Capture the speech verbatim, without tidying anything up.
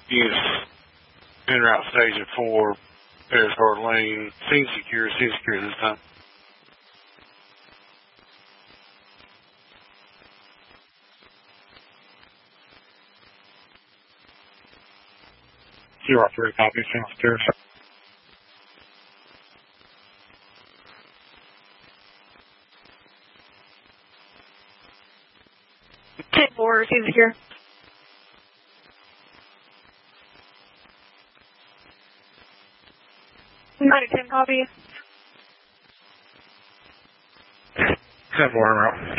Use en route stage at four, Paris Hard Lane, scene secure, scene secure this time. Zero three, copy, scene secure. ten four, scene secure. nine ten, copy. ten four, en route.